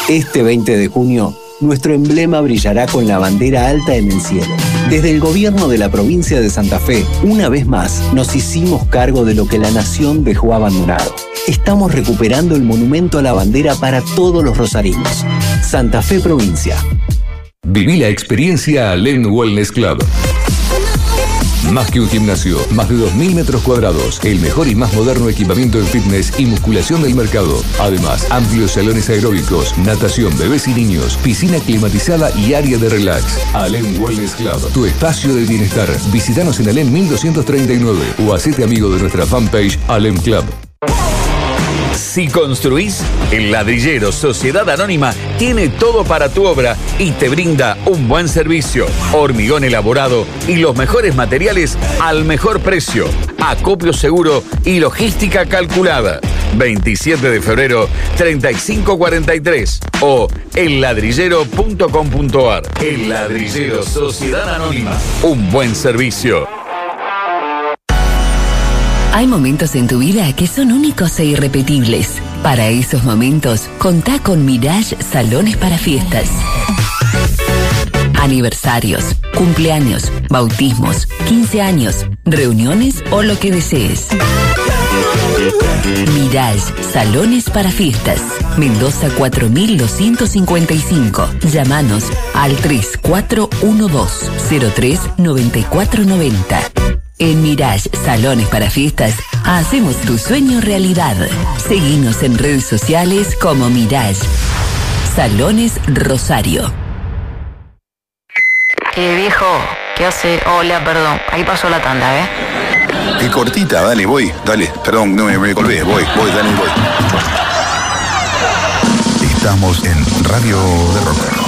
Este 20 de junio, nuestro emblema brillará con la bandera alta en el cielo. Desde el gobierno de la provincia de Santa Fe, una vez más, nos hicimos cargo de lo que la nación dejó abandonado. Estamos recuperando el monumento a la bandera para todos los rosarinos. Santa Fe Provincia. Viví la experiencia Alem Wellness Club. Más que un gimnasio, más de 2.000 metros cuadrados, el mejor y más moderno equipamiento en fitness y musculación del mercado. Además, amplios salones aeróbicos, natación, bebés y niños, piscina climatizada y área de relax. Alem Wellness Club, tu espacio de bienestar. Visítanos en Alem 1239 o hacete amigo de nuestra fanpage Alem Club. Si construís, el Ladrillero Sociedad Anónima tiene todo para tu obra y te brinda un buen servicio, hormigón elaborado y los mejores materiales al mejor precio, acopio seguro y logística calculada. 27 de febrero, 3543 o elladrillero.com.ar. El Ladrillero Sociedad Anónima. Un buen servicio. Hay momentos en tu vida que son únicos e irrepetibles. Para esos momentos, contá con Mirage Salones para Fiestas. Aniversarios, cumpleaños, bautismos, 15 años, reuniones o lo que desees. Mirage Salones para Fiestas. Mendoza 4255. Llámanos al 3412-039490. En Mirage Salones para Fiestas, hacemos tu sueño realidad. Seguinos en redes sociales como Mirage Salones Rosario. Viejo, ¿qué hace? Hola, perdón, ahí pasó la tanda, Qué cortita, dale, voy, dale. Perdón, no me colgué, voy, dale, voy. Estamos en Radio de Rock.